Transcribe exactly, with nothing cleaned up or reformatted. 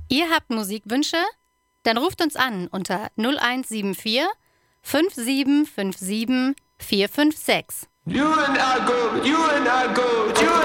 Ihr habt Musikwünsche? Dann ruft uns an unter null eins sieben vier fünf sieben fünf sieben vier fünf sechs. You and I go, you and I go, you and